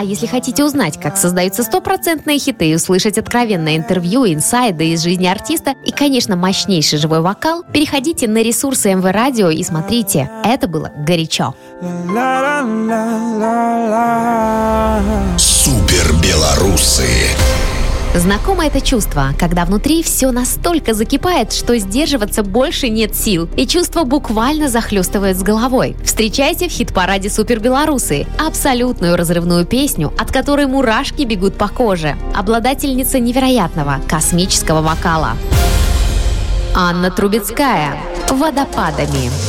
А если хотите узнать, как создаются стопроцентные хиты и услышать откровенное интервью, инсайды из жизни артиста и, конечно, мощнейший живой вокал, переходите на ресурсы МВ Радио и смотрите. Это было горячо. Супер белорусы. Знакомо это чувство, когда внутри все настолько закипает, что сдерживаться больше нет сил, и чувство буквально захлестывает с головой. Встречайте в хит-параде «Супер белорусы» абсолютную разрывную песню, от которой мурашки бегут по коже. Обладательница невероятного космического вокала. Анна Трубецкая «Водопадами».